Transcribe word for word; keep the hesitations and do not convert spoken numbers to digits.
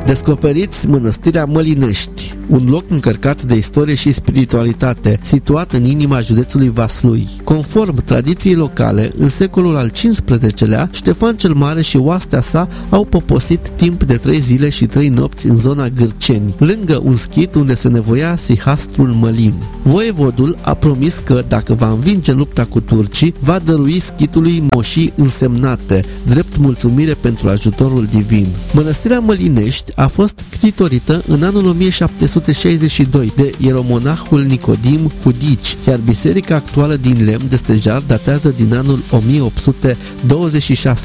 Descoperiți Mănăstirea Mălinești, un loc încărcat de istorie și spiritualitate, situat în inima județului Vaslui. Conform tradiției locale, în secolul al cincisprezecelea, Ștefan cel Mare și oastea sa au poposit timp de trei zile și trei nopți în zona Gârceni, lângă un schit unde se nevoia sihastrul Mălin. Voievodul a promis că, dacă va învinge lupta cu turcii, va dărui schitului moșii însemnate, drept mulțumire pentru ajutorul divin. Mănăstirea Mălinești a fost ctitorită în anul o mie șapte sute șaizeci și doi de ieromonahul Nicodim Hudici, iar biserica actuală din lemn de stejar datează din anul o mie opt sute douăzeci și șase.